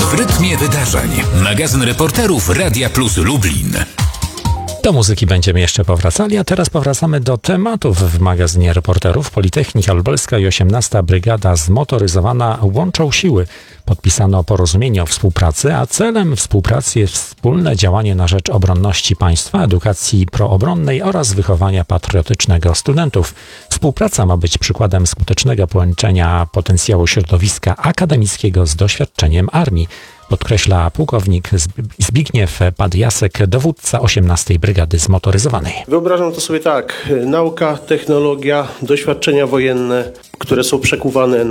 W rytmie wydarzeń. Magazyn reporterów Radia Plus Lublin. Do muzyki będziemy jeszcze powracali, a teraz powracamy do tematów w magazynie reporterów. Politechnika Lubelska i 18. Brygada Zmotoryzowana łączą siły. Podpisano porozumienie o współpracy, a celem współpracy jest wspólne działanie na rzecz obronności państwa, edukacji proobronnej oraz wychowania patriotycznego studentów. Współpraca ma być przykładem skutecznego połączenia potencjału środowiska akademickiego z doświadczeniem armii, podkreśla pułkownik Zbigniew Padjasek, dowódca 18. Brygady Zmotoryzowanej. Wyobrażam to sobie tak. Nauka, technologia, doświadczenia wojenne, które są przekuwane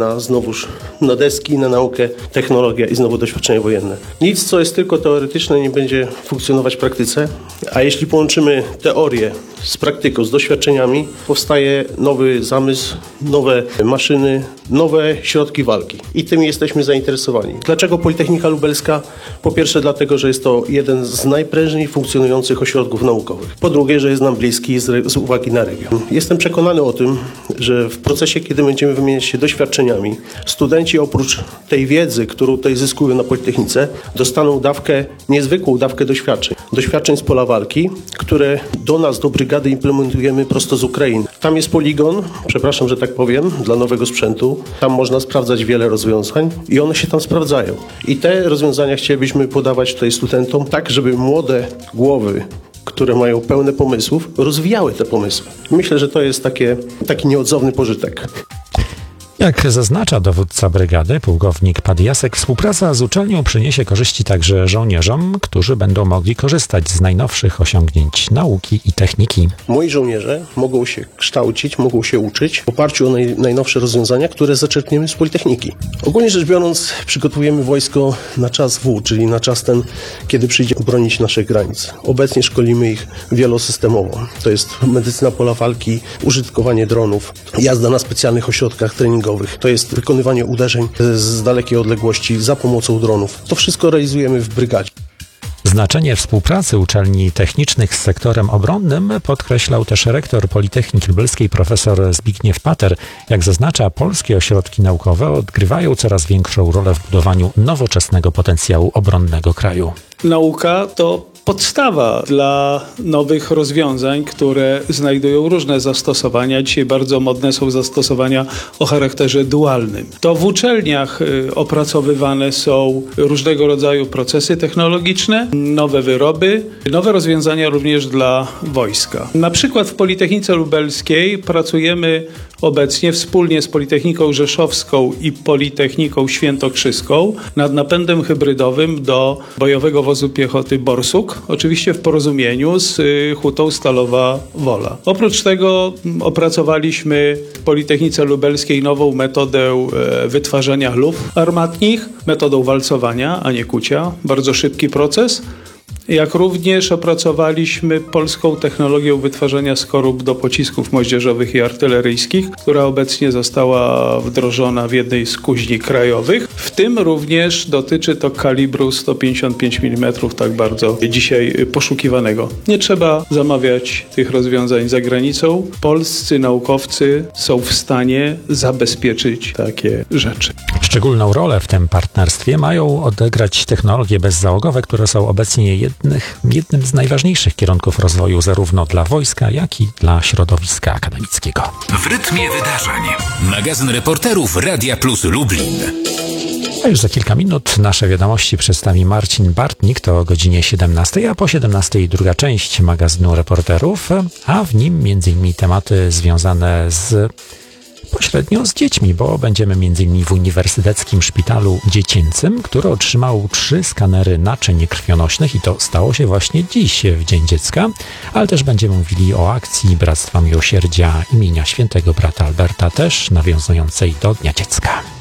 na deski, na naukę, technologia i znowu doświadczenie wojenne. Nic, co jest tylko teoretyczne, nie będzie funkcjonować w praktyce, a jeśli połączymy teorię z praktyką, z doświadczeniami, powstaje nowy zamysł, nowe maszyny, nowe środki walki. I tym jesteśmy zainteresowani. Dlaczego Politechnika Lubelska? Po pierwsze dlatego, że jest to jeden z najprężniej funkcjonujących ośrodków naukowych. Po drugie, że jest nam bliski z uwagi na region. Jestem przekonany o tym, że w procesie, kiedy będziemy wymieniać się doświadczeniami, studenci oprócz tej wiedzy, którą tutaj zyskują na Politechnice, dostaną niezwykłą dawkę doświadczeń. Doświadczeń z pola walki, które do nas, do brygady implementujemy prosto z Ukrainy. Tam jest poligon, przepraszam, że tak powiem, dla nowego sprzętu. Tam można sprawdzać wiele rozwiązań i one się tam sprawdzają. I te rozwiązania chcielibyśmy podawać tutaj studentom tak, żeby młode głowy, które mają pełne pomysłów, rozwijały te pomysły. Myślę, że to jest taki nieodzowny pożytek. Jak zaznacza dowódca brygady, pułkownik Padjasek, współpraca z uczelnią przyniesie korzyści także żołnierzom, którzy będą mogli korzystać z najnowszych osiągnięć nauki i techniki. Moi żołnierze mogą się kształcić, mogą się uczyć w oparciu o najnowsze rozwiązania, które zaczerpniemy z Politechniki. Ogólnie rzecz biorąc, przygotowujemy wojsko na czas W, czyli na czas ten, kiedy przyjdzie bronić naszych granic. Obecnie szkolimy ich wielosystemowo. To jest medycyna pola walki, użytkowanie dronów, jazda na specjalnych ośrodkach treningowych. To jest wykonywanie uderzeń z dalekiej odległości za pomocą dronów. To wszystko realizujemy w brygadzie. Znaczenie współpracy uczelni technicznych z sektorem obronnym podkreślał też rektor Politechniki Lubelskiej profesor Zbigniew Pater. Jak zaznacza, polskie ośrodki naukowe odgrywają coraz większą rolę w budowaniu nowoczesnego potencjału obronnego kraju. Nauka to podstawa dla nowych rozwiązań, które znajdują różne zastosowania. Dzisiaj bardzo modne są zastosowania o charakterze dualnym. To w uczelniach opracowywane są różnego rodzaju procesy technologiczne, nowe wyroby, nowe rozwiązania również dla wojska. Na przykład w Politechnice Lubelskiej pracujemy obecnie wspólnie z Politechniką Rzeszowską i Politechniką Świętokrzyską nad napędem hybrydowym do bojowego wozu piechoty Borsuk, oczywiście w porozumieniu z Hutą Stalowa Wola. Oprócz tego opracowaliśmy w Politechnice Lubelskiej nową metodę wytwarzania luf armatnich, metodą walcowania, a nie kucia. Bardzo szybki proces. Jak również opracowaliśmy polską technologię wytwarzania skorup do pocisków moździerzowych i artyleryjskich, która obecnie została wdrożona w jednej z kuźni krajowych. W tym również dotyczy to kalibru 155 mm, tak bardzo dzisiaj poszukiwanego. Nie trzeba zamawiać tych rozwiązań za granicą. Polscy naukowcy są w stanie zabezpieczyć takie rzeczy. Szczególną rolę w tym partnerstwie mają odegrać technologie bezzałogowe, które są obecnie jednym z najważniejszych kierunków rozwoju zarówno dla wojska, jak i dla środowiska akademickiego. W rytmie wydarzeń. Magazyn reporterów Radia Plus Lublin. A już za kilka minut nasze wiadomości przedstawi Marcin Bartnik, to o godzinie 17, a po 17 druga część magazynu reporterów, a w nim m.in. tematy związane pośrednio z dziećmi, bo będziemy m.in. w Uniwersyteckim Szpitalu Dziecięcym, który otrzymał 3 skanery naczyń krwionośnych i to stało się właśnie dziś w Dzień Dziecka, ale też będziemy mówili o akcji Bractwa Miłosierdzia imienia Świętego Brata Alberta, też nawiązującej do Dnia Dziecka.